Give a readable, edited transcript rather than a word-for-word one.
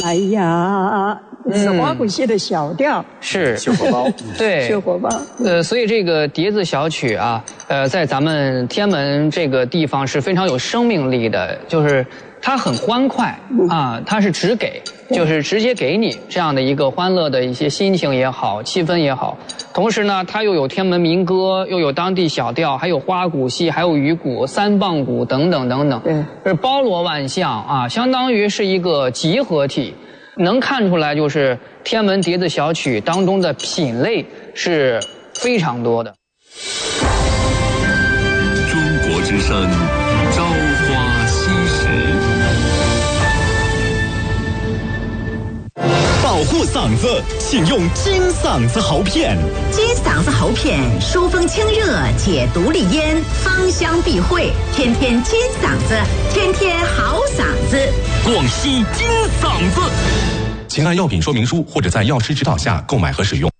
哎呀，是花鼓戏的小调， 是秀火包， 对， 秀火包。 所以这个笛子小曲啊，在咱们天安门这个地方是非常有生命力的，就是它很欢快啊，它是直给，就是直接给你这样的一个欢乐的一些心情也好，气氛也好。同时呢，它又有天安门民歌，又有当地小调，还有花鼓戏，还有鱼鼓、三棒鼓等等等等，是包罗万象啊，相当于是一个集合体。能看出来，就是天安门笛子小曲当中的品类是非常多的。 中国之声，朝花夕拾。 保护嗓子，请用金嗓子喉片。 金嗓子喉片，疏风清热，解毒利咽，芳香避秽，天天金嗓子，天天好嗓子。 广西金嗓子。请按药品说明书或者在药师指导下购买和使用。